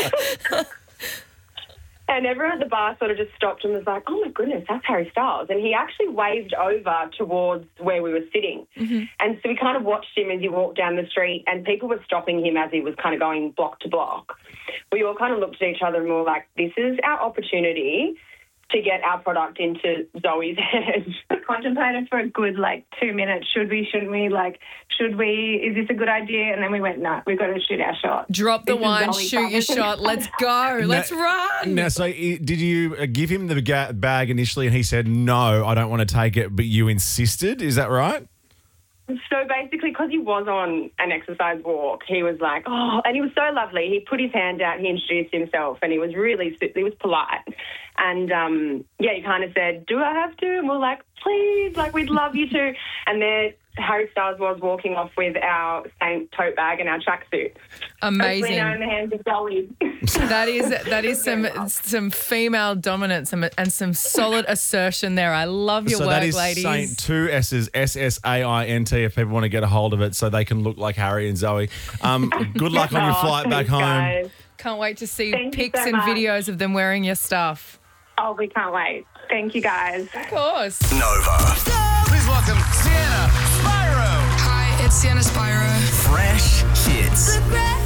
And everyone at the bar sort of just stopped and was like, oh, my goodness, that's Harry Styles. And he actually waved over towards where we were sitting. Mm-hmm. And so we kind of watched him as he walked down the street, and people were stopping him as he was kind of going block to block. We all kind of looked at each other and we were like, this is our opportunity to get our product into Zoe's head. We contemplated for a good, 2 minutes. Should we, shouldn't we? Is this a good idea? And then we went, no, we've got to shoot our shot. Drop the wine, shoot your shot. Let's go. Let's run. Now, so did you give him the bag initially and he said, no, I don't want to take it, but you insisted? Is that right? So basically, because he was on an exercise walk, he was like, oh, and he was so lovely. He put his hand out, he introduced himself, and he was polite. And, he kind of said, do I have to? And we're like, please, we'd love you to. And there Harry Styles was walking off with our same tote bag and our tracksuit. Amazing. Hopefully now in the hands of Dolly. That is some female dominance and some solid assertion there. I love your work, that is ladies. Saint, 2 S's, SSAINT, if people want to get a hold of it so they can look like Harry and Zoe. Good luck on your flight back home. Guys. Can't wait to see Thank you pics so and much. videos of them wearing your stuff. Oh, we can't wait. Thank you, guys. Of course. Nova. Please welcome Sienna Spyro. Hi, it's Sienna Spyro. Fresh hits.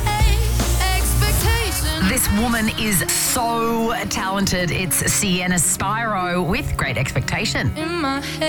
This woman is so talented. It's Sienna Spyro with Great Expectation. In my head.